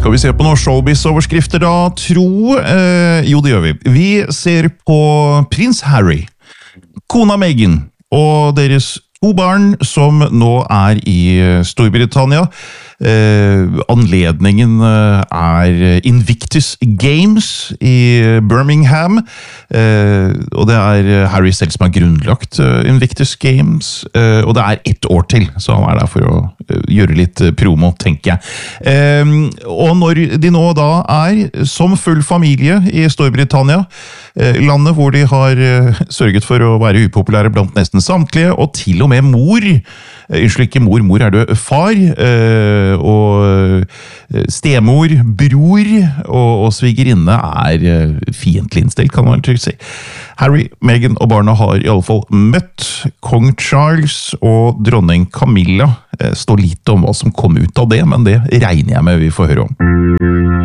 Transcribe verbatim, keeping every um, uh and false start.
Skal vi se på noen showbiz-overskrifter da, tro? Eh, jo, det gjør vi. Vi ser på prins Harry, kona Meghan og deres to barn som nå er i Storbritannia. Eh, anledningen er Invictus Games i Birmingham, eh, og det er Harry selv som har grunnlagt Invictus Games, eh, og det er ett år til, så han er der for å gjøre litt promo, tenker jeg. Eh, og når de nå da er som full familie i Storbritannia, eh, landet hvor de har eh, sørget for å være upopulære blant nesten samtlige, og til og med mor, unnskyld ikke mor, mor er det far, eh, og stemor, bror og, og svigerinne er fiendtlig innstilt, kan man trygt si. Harry, Meghan og barna har i alle fall møtt kong Charles og dronning Camilla. Det står litt om hva som kom ut av det, men det regner jeg med vi får høre om.